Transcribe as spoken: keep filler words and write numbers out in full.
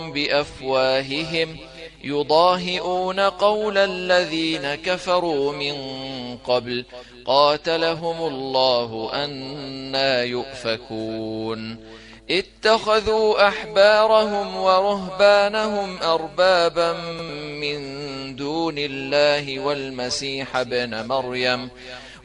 بأفواههم يضاهئون قول الذين كفروا من قبل قاتلهم الله أنى يؤفكون اتخذوا أحبارهم ورهبانهم أربابا من دون الله والمسيح ابن مريم